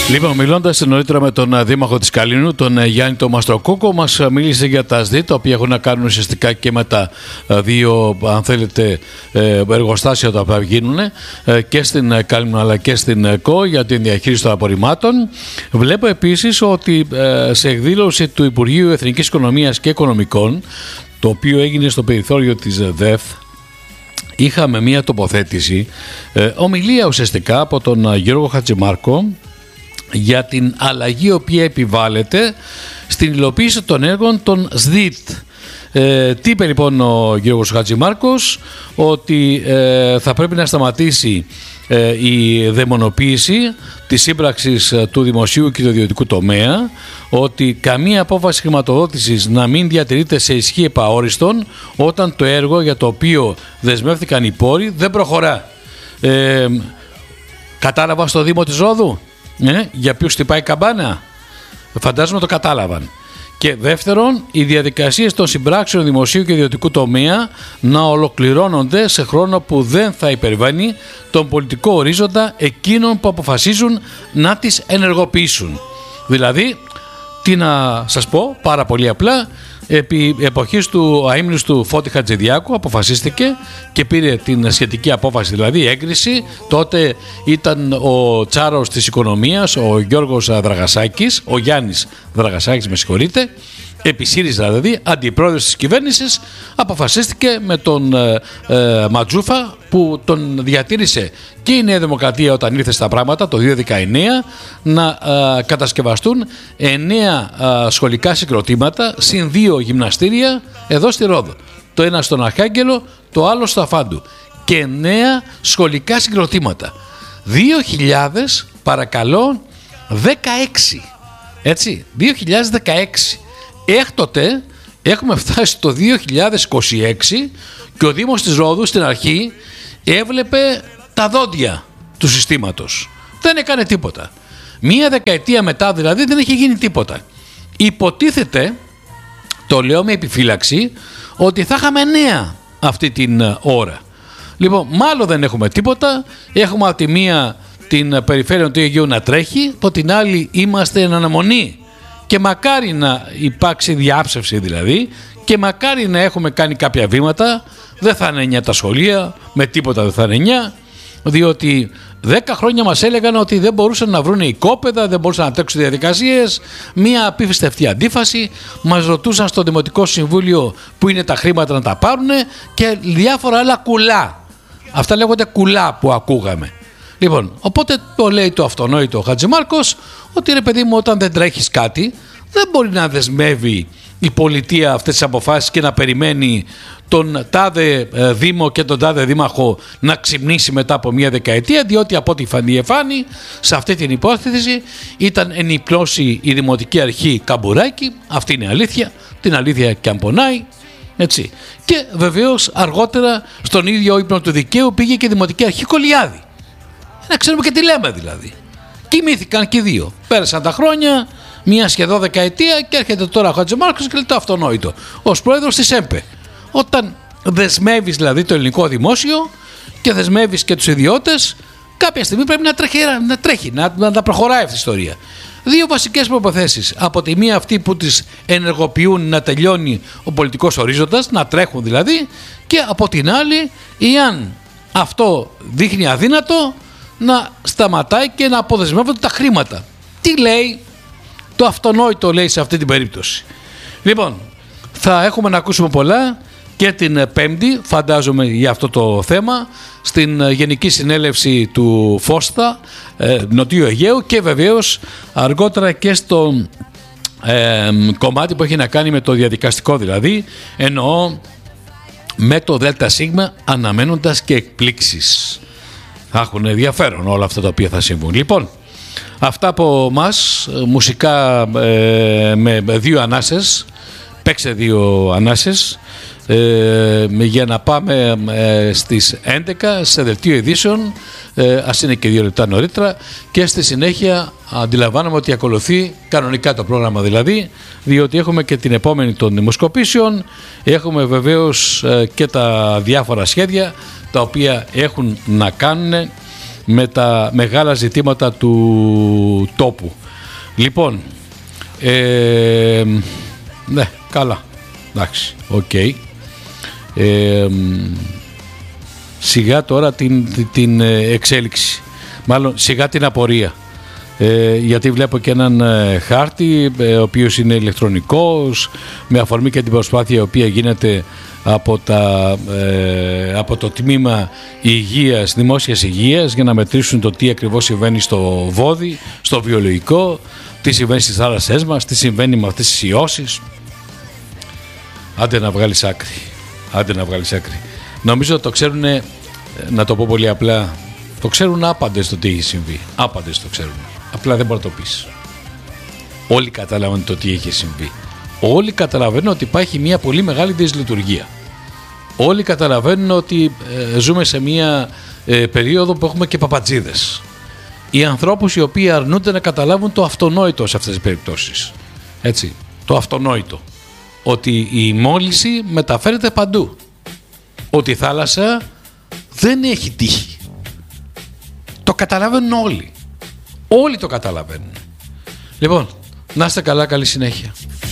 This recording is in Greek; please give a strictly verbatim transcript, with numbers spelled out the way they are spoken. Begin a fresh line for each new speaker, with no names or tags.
Λοιπόν, μιλώντας νωρίτερα με τον Δήμαρχο της Καλίνου, τον Γιάννη τον Μαστροκούκο, μας μίλησε για τα ΣΔΙΤ, τα οποία έχουν να κάνουν ουσιαστικά και με τα δύο, αν θέλετε, εργοστάσια τα οποία γίνουν και στην Καλίνου αλλά και στην ΚΟ για την διαχείριση των απορριμμάτων. Βλέπω επίσης ότι σε εκδήλωση του Υπουργείου Εθνικής Οικονομίας και Οικονομικών, το οποίο έγινε στο περιθώριο της ΔΕΘ, είχαμε μία τοποθέτηση, ομιλία ουσιαστικά από τον Γιώργο Χατζημάρκο, για την αλλαγή η οποία επιβάλλεται στην υλοποίηση των έργων των ΣΔΙΤ. Ε, τι είπε λοιπόν ο Γιώργος Χατζημάρκος? Ότι ε, θα πρέπει να σταματήσει ε, η δαιμονοποίηση της σύμπραξης του δημοσίου και του ιδιωτικού τομέα, ότι καμία απόφαση χρηματοδότησης να μην διατηρείται σε ισχύ επαόριστον όταν το έργο για το οποίο δεσμεύτηκαν οι πόροι δεν προχωρά. Ε, κατάλαβα στο Δήμο της Ρόδου Ε, για ποιους χτυπάει καμπάνα? Φαντάζομαι το κατάλαβαν. Και δεύτερον, οι διαδικασίες των συμπράξεων δημοσίου και ιδιωτικού τομέα να ολοκληρώνονται σε χρόνο που δεν θα υπερβαίνει τον πολιτικό ορίζοντα εκείνων που αποφασίζουν να τις ενεργοποιήσουν. Δηλαδή, τι να σας πω, πάρα πολύ απλά, επί εποχής του αείμνηστου Φώτη Χατζηδιάκου αποφασίστηκε και πήρε την σχετική απόφαση, δηλαδή έγκριση. Τότε ήταν ο τσάρος της οικονομίας, ο Γιώργος Δραγασάκης, ο Γιάννης Δραγασάκης, με συγχωρείτε, επί ΣΥΡΙΖΑ δηλαδή, αντιπρόεδρος της κυβέρνησης. Αποφασίστηκε με τον ε, ε, Ματζούφα, που τον διατήρησε και η Νέα Δημοκρατία όταν ήρθε στα πράγματα το δύο χιλιάδες δεκαεννέα, να ε, κατασκευαστούν εννέα ε, σχολικά συγκροτήματα συν δύο γυμναστήρια εδώ στη Ρόδο. Το ένα στον Αρχάγγελο, το άλλο στο Αφάντου. Και εννέα σχολικά συγκροτήματα. δύο χιλιάδες, παρακαλώ, δεκαέξι. Έτσι, δύο χιλιάδες δεκαέξι. Έκτοτε έχουμε φτάσει το δύο χιλιάδες είκοσι έξι και ο Δήμος της Ρόδου στην αρχή έβλεπε τα δόντια του συστήματος. Δεν έκανε τίποτα. Μία δεκαετία μετά δηλαδή δεν έχει γίνει τίποτα. Υποτίθεται, το λέω με επιφύλαξη, ότι θα είχαμε νέα αυτή την ώρα. Λοιπόν, μάλλον δεν έχουμε τίποτα. Έχουμε από τη μία την περιφέρεια του Αιγαίου να τρέχει, από την άλλη είμαστε εν αναμονή. Και μακάρι να υπάρξει διάψευση δηλαδή, και μακάρι να έχουμε κάνει κάποια βήματα. Δεν θα είναι εννιά τα σχολεία, με τίποτα δεν θα είναι εννιά, διότι δέκα χρόνια μας έλεγαν ότι δεν μπορούσαν να βρουν οικόπεδα, δεν μπορούσαν να τρέξουν διαδικασίες. Μία απίστευτη αντίφαση. Μας ρωτούσαν στο Δημοτικό Συμβούλιο που είναι τα χρήματα να τα πάρουν και διάφορα άλλα κουλά. Αυτά λέγονται κουλά που ακούγαμε. Λοιπόν, οπότε το λέει το αυτονόητο ο Χατζημάρκος, ότι ρε παιδί μου, όταν δεν τρέχεις κάτι, δεν μπορεί να δεσμεύει η πολιτεία αυτές τις αποφάσεις και να περιμένει τον τάδε Δήμο και τον τάδε Δήμαρχο να ξυπνήσει μετά από μια δεκαετία, διότι από ό,τι φανεί εφάνει σε αυτή την υπόθεση ήταν ενυπνώσει η Δημοτική Αρχή Καμπουράκη. Αυτή είναι η αλήθεια, την αλήθεια και αν πονάει, έτσι. Και βεβαίως αργότερα στον ίδιο ύπνο του δικαίου πήγε και η Δημοτική Αρχή Κολιάδη. Να ξέρουμε και τι λέμε δηλαδή. Κοιμήθηκαν και οι δύο. Πέρασαν τα χρόνια, μία σχεδόν δεκαετία, και έρχεται τώρα ο Χατζημάρκος και λέει το αυτονόητο. Ως πρόεδρος της ΕΜΠΕ. Όταν δεσμεύεις δηλαδή το ελληνικό δημόσιο και δεσμεύεις και τους ιδιώτες, κάποια στιγμή πρέπει να τρέχει, να, τρέχει, να, να, να προχωράει αυτή η ιστορία. Δύο βασικές προϋποθέσεις. Από τη μία αυτή που τις ενεργοποιούν να τελειώνει ο πολιτικός ορίζοντας, να τρέχουν δηλαδή, και από την άλλη, εάν αυτό δείχνει αδύνατο, να σταματάει και να αποδεσμεύονται τα χρήματα. Τι λέει? Το αυτονόητο λέει σε αυτή την περίπτωση. Λοιπόν, θα έχουμε να ακούσουμε πολλά και την Πέμπτη, φαντάζομαι, για αυτό το θέμα, στην Γενική Συνέλευση του Φώστα, ε, Νοτιού Αιγαίου, και βεβαίως αργότερα και στο ε, κομμάτι που έχει να κάνει με το διαδικαστικό, δηλαδή εννοώ με το ΔΣ, αναμένοντας και εκπλήξεις. Θα έχουν ενδιαφέρον όλα αυτά τα οποία θα συμβούν. Λοιπόν, αυτά από μας, μουσικά ε, με δύο ανάσες, παίξε δύο ανάσες, ε, για να πάμε ε, στις έντεκα σε δελτίο ειδήσεων, ε, ας είναι και δύο λεπτά νωρίτερα, και στη συνέχεια αντιλαμβάνομαι ότι ακολουθεί κανονικά το πρόγραμμα δηλαδή, διότι έχουμε και την επόμενη των δημοσκοπήσεων, έχουμε βεβαίως ε, και τα διάφορα σχέδια τα οποία έχουν να κάνουν με τα μεγάλα ζητήματα του τόπου. Λοιπόν, ε, ναι, καλά, εντάξει, οκ. Okay. Ε, σιγά τώρα την, την εξέλιξη, μάλλον σιγά την απορία. Ε, γιατί βλέπω και έναν ε, χάρτη ε, ο οποίος είναι ηλεκτρονικός, με αφορμή και την προσπάθεια η οποία γίνεται από, τα, ε, από το τμήμα υγείας, δημόσιας υγείας, για να μετρήσουν το τι ακριβώς συμβαίνει στο βόδι, στο βιολογικό, τι συμβαίνει στις θάλασσές μας, τι συμβαίνει με αυτές τις ιώσεις. Άντε να βγάλεις άκρη, άντε να βγάλεις άκρη. Νομίζω το ξέρουν, να το πω πολύ απλά, το ξέρουν άπαντες το τι έχει συμβεί, άπαντες το ξέρουν. Απλά δεν μπορεί να το πεις. Όλοι καταλαβαίνουν το τι έχει συμβεί. Όλοι καταλαβαίνουν ότι υπάρχει μια πολύ μεγάλη δυσλειτουργία. Όλοι καταλαβαίνουν ότι ε, ζούμε σε μια ε, περίοδο που έχουμε και παπατζίδες. Οι ανθρώπους οι οποίοι αρνούνται να καταλάβουν το αυτονόητο σε αυτές τις περιπτώσεις. Έτσι, το αυτονόητο. Ότι η μόλυνση μεταφέρεται παντού. Ότι η θάλασσα δεν έχει τύχη. Το καταλαβαίνουν όλοι. Όλοι το καταλαβαίνουν. Λοιπόν, να είστε καλά, καλή συνέχεια.